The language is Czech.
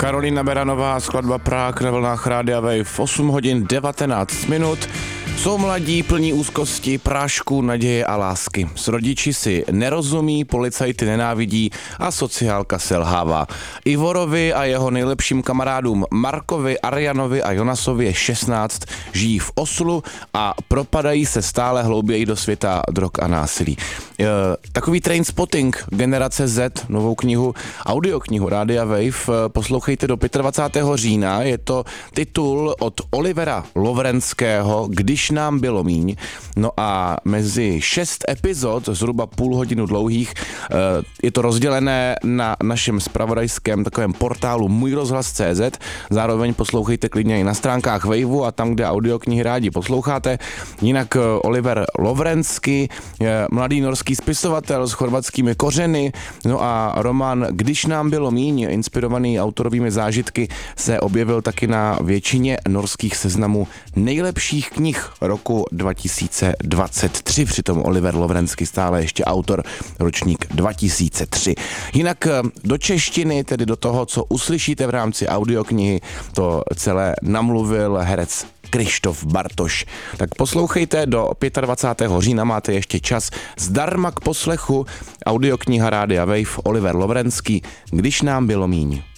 Karolína Beranová, skladba Prague na vlnách Rádia Wave, 8 hodin 19 minut. Jsou mladí, plní úzkosti, prášku, naděje a lásky. S rodiči si nerozumí, policajty nenávidí a sociálka selhává. Ivorovi a jeho nejlepším kamarádům Markovi, Arianovi a Jonasovi je 16, žijí v Oslu a propadají se stále hlouběji do světa drog a násilí. Takový Trainspotting, Generace Z, novou knihu, audioknihu Rádia Wave, poslouchejte do 25. října, je to titul od Olivera Lovrenského, Když nám bylo míň. No a mezi 6 epizod, zhruba půl hodinu dlouhých, je to rozdělené na našem zpravodajském takovém portálu můjrozhlas.cz, zároveň poslouchejte klidně i na stránkách Waveu a tam, kde audioknihy rádi posloucháte. Jinak Oliver Lovrenský, mladý norský spisovatel s chorvatskými kořeny, no a román Když nám bylo míň, inspirovaný autorovými zážitky, se objevil taky na většině norských seznamů nejlepších knih roku 2023, přitom Oliver Lovrenský stále ještě autor, ročník 2003. Jinak do češtiny, tedy do toho, co uslyšíte v rámci audioknihy, to celé namluvil herec Krištof Bartoš. Tak poslouchejte, do 25. října máte ještě čas zdarma k poslechu, audiokniha Rádia Wave, Oliver Lovrenský, Když nám bylo míň.